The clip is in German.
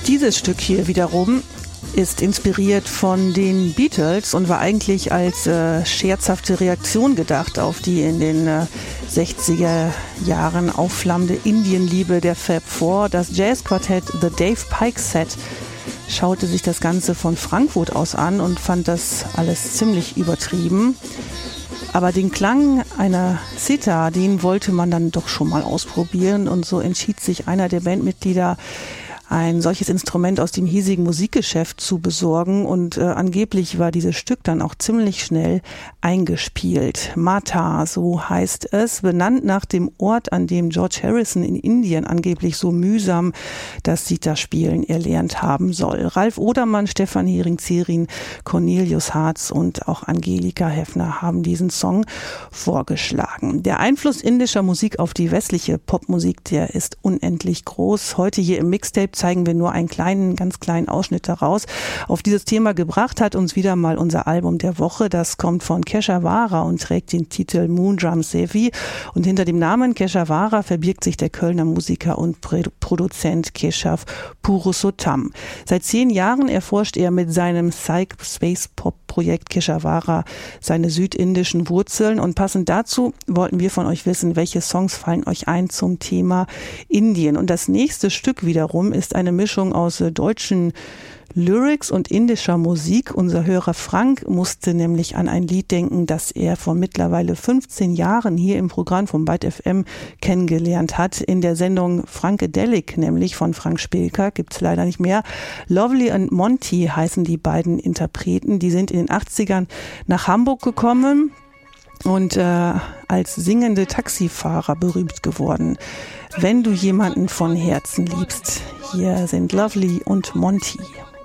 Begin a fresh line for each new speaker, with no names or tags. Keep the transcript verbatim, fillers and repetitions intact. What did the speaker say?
Dieses Stück hier wiederum ist inspiriert von den Beatles und war eigentlich als äh, scherzhafte Reaktion gedacht auf die in den äh, sechziger Jahren aufflammende Indienliebe der Fab Four. Das Jazzquartett The Dave Pike Set schaute sich das Ganze von Frankfurt aus an und fand das alles ziemlich übertrieben. Aber den Klang einer Sitar, den wollte man dann doch schon mal ausprobieren, und so entschied sich einer der Bandmitglieder, ein solches Instrument aus dem hiesigen Musikgeschäft zu besorgen, und äh, angeblich war dieses Stück dann auch ziemlich schnell eingespielt. Mata, so heißt es, benannt nach dem Ort, an dem George Harrison in Indien angeblich so mühsam das Sitar-Spielen erlernt haben soll. Ralf Odermann, Stefan Hering-Zierin, Cornelius Harz und auch Angelika Heffner haben diesen Song vorgeschlagen. Der Einfluss indischer Musik auf die westliche Popmusik, der ist unendlich groß. Heute hier im Mixtape zeigen wir nur einen kleinen, ganz kleinen Ausschnitt daraus. Auf dieses Thema gebracht hat uns wieder mal unser Album der Woche. Das kommt von Keshavara und trägt den Titel Moondrum Sevi. Und hinter dem Namen Keshavara verbirgt sich der Kölner Musiker und Produzent Keshav Purushottam. Seit zehn Jahren erforscht er mit seinem Psych-Space-Pop-Projekt Keshavara seine südindischen Wurzeln. Und passend dazu wollten wir von euch wissen, welche Songs fallen euch ein zum Thema Indien. Und das nächste Stück wiederum ist eine Mischung aus äh, deutschen Lyrics und indischer Musik. Unser Hörer Frank musste nämlich an ein Lied denken, das er vor mittlerweile fünfzehn Jahren hier im Programm von Byte F M kennengelernt hat. In der Sendung Funkadelic, nämlich von Frank Spilker, gibt's leider nicht mehr. Lovely und Monty heißen die beiden Interpreten. Die sind in den achtzigern nach Hamburg gekommen und äh, als singende Taxifahrer berühmt geworden. Wenn du jemanden von Herzen liebst, hier sind Lovely und Monty.